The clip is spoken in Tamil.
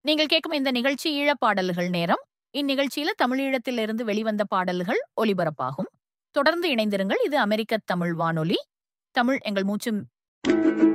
நீங்கள் கேட்கும் இந்த நிகழ்ச்சி ஈழப்பாடல்கள் நேரம். இந்நிகழ்ச்சியில தமிழீழத்திலிருந்து வெளிவந்த பாடல்கள் ஒலிபரப்பாகும். தொடர்ந்து இணைந்திருங்கள். இது அமெரிக்க தமிழ் வானொலி. தமிழ் எங்கள் மூச்சு.